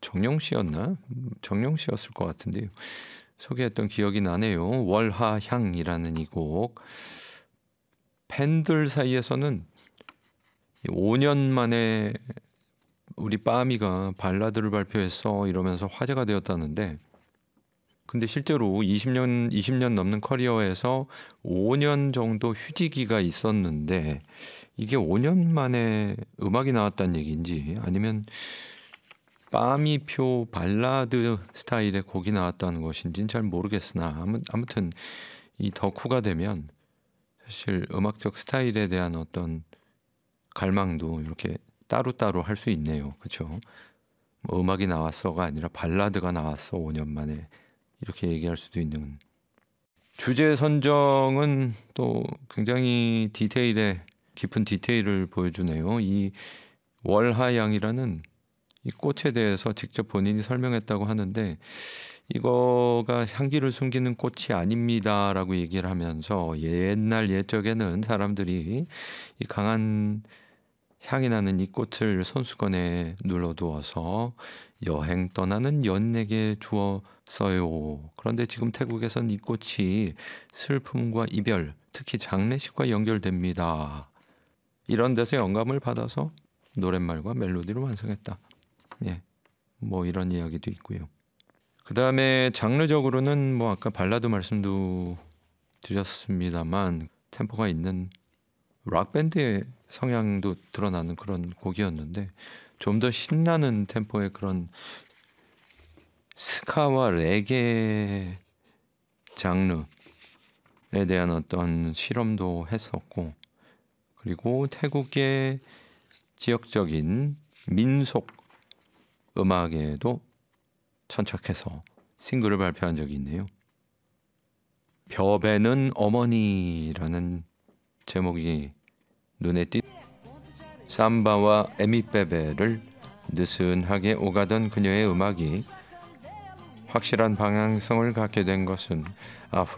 정용 씨였나? 정용 씨였을 것 같은데요. 소개했던 기억이 나네요. 월하향이라는 이 곡. 팬들 사이에서는 5년 만에 우리 빠미가 발라드를 발표했어 이러면서 화제가 되었다는데, 근데 실제로 20년 넘는 커리어에서 5년 정도 휴지기가 있었는데 이게 5년 만에 음악이 나왔다는 얘기인지 아니면 빠미표 발라드 스타일의 곡이 나왔다는 것인지는 잘 모르겠으나 아무튼 이 덕후가 되면 사실 음악적 스타일에 대한 어떤 갈망도 이렇게 따로따로 할 수 있네요. 그렇죠? 뭐 음악이 나왔어가 아니라 발라드가 나왔어 5년 만에 이렇게 얘기할 수도 있는. 주제 선정은 또 굉장히 깊은 디테일을 보여주네요. 이 월하양이라는 이 꽃에 대해서 직접 본인이 설명했다고 하는데, 이거가 향기를 숨기는 꽃이 아닙니다라고 얘기를 하면서 옛적에는 사람들이 이 강한 향이 나는 이 꽃을 손수건에 눌러두어서 여행 떠나는 연인에게 주었어요. 그런데 지금 태국에선 이 꽃이 슬픔과 이별, 특히 장례식과 연결됩니다. 이런 데서 영감을 받아서 노랫말과 멜로디를 완성했다. 예, 뭐 이런 이야기도 있고요. 그 다음에 장르적으로는 뭐 아까 발라드 말씀도 드렸습니다만 템포가 있는 락밴드의 성향도 드러나는 그런 곡이었는데, 좀 더 신나는 템포의 그런 스카와 레게 장르에 대한 어떤 실험도 했었고, 그리고 태국의 지역적인 민속 음악에도 천착해서 싱글을 발표한 적이 있네요. 벼베는 어머니라는 제목이 눈에 띈 삼바와 에미빼베를 느슨하게 오가던 그녀의 음악이 확실한 방향성을 갖게 된 것은 앞으로